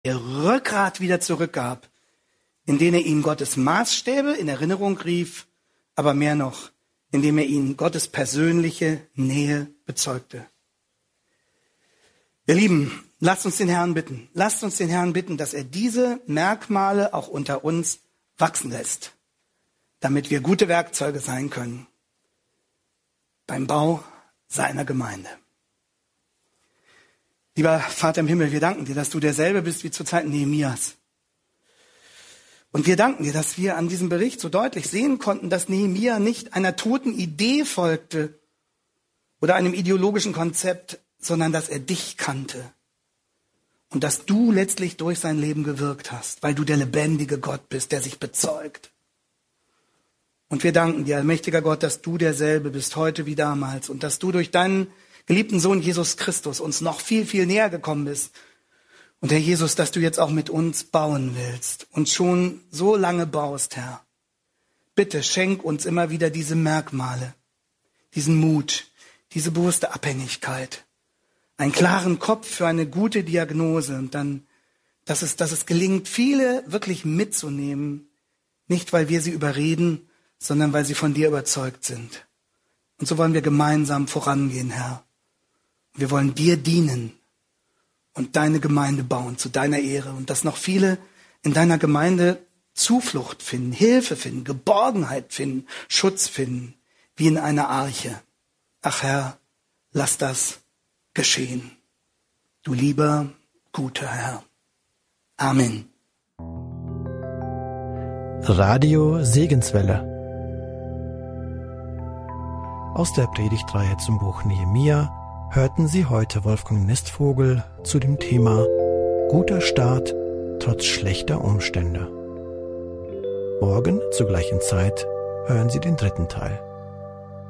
ihr Rückgrat wieder zurückgab, indem er ihnen Gottes Maßstäbe in Erinnerung rief, aber mehr noch, indem er ihnen Gottes persönliche Nähe bezeugte. Ihr Lieben, lasst uns den Herrn bitten. Lasst uns den Herrn bitten, dass er diese Merkmale auch unter uns wachsen lässt, damit wir gute Werkzeuge sein können beim Bau seiner Gemeinde. Lieber Vater im Himmel, wir danken dir, dass du derselbe bist wie zur Zeit Nehemias. Und wir danken dir, dass wir an diesem Bericht so deutlich sehen konnten, dass Nehemia nicht einer toten Idee folgte oder einem ideologischen Konzept, sondern dass er dich kannte. Und dass du letztlich durch sein Leben gewirkt hast, weil du der lebendige Gott bist, der sich bezeugt. Und wir danken dir, allmächtiger Gott, dass du derselbe bist, heute wie damals. Und dass du durch deinen geliebten Sohn Jesus Christus uns noch viel, viel näher gekommen bist. Und Herr Jesus, dass du jetzt auch mit uns bauen willst und schon so lange baust, Herr. Bitte schenk uns immer wieder diese Merkmale, diesen Mut, diese bewusste Abhängigkeit, einen klaren Kopf für eine gute Diagnose und dann, dass es gelingt, viele wirklich mitzunehmen, nicht weil wir sie überreden, sondern weil sie von dir überzeugt sind. Und so wollen wir gemeinsam vorangehen, Herr. Wir wollen dir dienen und deine Gemeinde bauen zu deiner Ehre und dass noch viele in deiner Gemeinde Zuflucht finden, Hilfe finden, Geborgenheit finden, Schutz finden, wie in einer Arche. Ach Herr, lass das geschehen. Du lieber, guter Herr. Amen. Radio Segenswelle. Aus der Predigtreihe zum Buch Nehemia hörten Sie heute Wolfgang Nestvogel zu dem Thema Guter Start trotz schlechter Umstände. Morgen zur gleichen Zeit hören Sie den 3. Teil.